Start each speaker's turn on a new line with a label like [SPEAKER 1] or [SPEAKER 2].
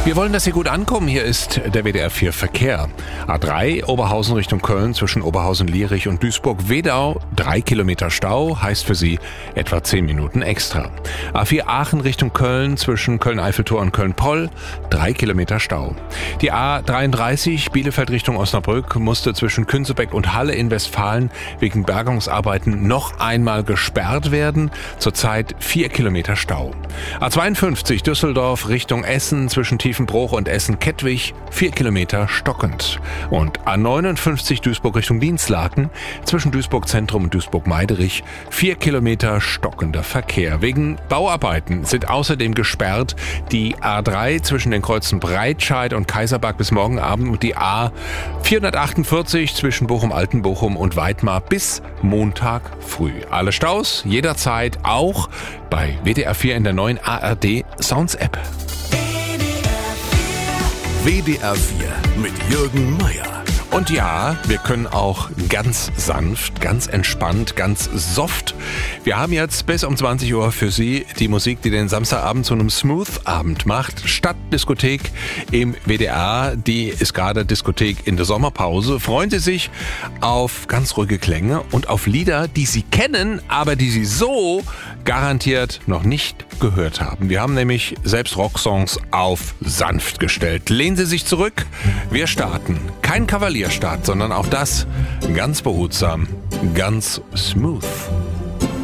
[SPEAKER 1] Wir wollen, dass Sie gut ankommen. Hier ist der WDR 4 Verkehr. A3 Oberhausen Richtung Köln zwischen Oberhausen-Lierich und Duisburg-Wedau. 3 Kilometer Stau heißt für Sie etwa 10 Minuten extra. A4 Aachen Richtung Köln zwischen Köln-Eiffeltor und Köln-Poll. 3 Kilometer Stau. Die A33 Bielefeld Richtung Osnabrück musste zwischen Künzebeck und Halle in Westfalen wegen Bergungsarbeiten noch einmal gesperrt werden. Zurzeit 4 Kilometer Stau. A52 Düsseldorf Richtung Essen zwischen Tiefenbruch und Essen-Kettwig 4 Kilometer stockend. Und A59 Duisburg Richtung Dienstlaken zwischen Duisburg Zentrum und Duisburg-Meiderich 4 Kilometer stockender Verkehr. Wegen Bauarbeiten sind außerdem gesperrt die A3 zwischen den Kreuzen Breitscheid und Kaiserberg bis morgen Abend und die A448 zwischen Bochum-Altenbochum und Weidmar bis Montag früh. Alle Staus jederzeit auch bei WDR 4 in der neuen ARD Sounds App.
[SPEAKER 2] WDR 4 mit Jürgen Meier.
[SPEAKER 1] Und ja, wir können auch ganz sanft, ganz entspannt, ganz soft. Wir haben jetzt bis um 20 Uhr für Sie die Musik, die den Samstagabend zu einem Smooth-Abend macht. Stadtdiskothek im WDR, die ist gerade Diskothek in der Sommerpause. Freuen Sie sich auf ganz ruhige Klänge und auf Lieder, die Sie kennen, aber die Sie so garantiert noch nicht gehört haben. Wir haben nämlich selbst Rocksongs auf sanft gestellt. Lehnen Sie sich zurück, wir starten. Kein Kavalierstart, sondern auch das ganz behutsam, ganz smooth.